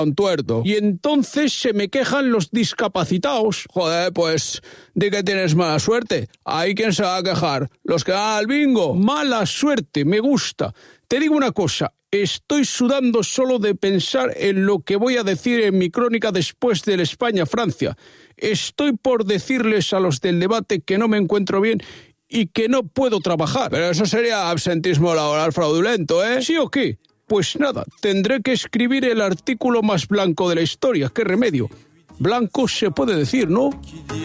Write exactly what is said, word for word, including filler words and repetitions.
un tuerto. Y entonces se me quejan los discapacitados. Joder, pues, di que tienes mala suerte. ¿Ahí quién se va a quejar? ¿Los que van al bingo? Mala suerte, me gusta. Te digo una cosa, estoy sudando solo de pensar en lo que voy a decir en mi crónica después del España-Francia. Estoy por decirles a los del debate que no me encuentro bien y que no puedo trabajar. Pero eso sería absentismo laboral fraudulento, ¿eh? ¿Sí o qué? Pues nada, tendré que escribir el artículo más blanco de la historia. ¿Qué remedio? Blanco se puede decir, ¿no?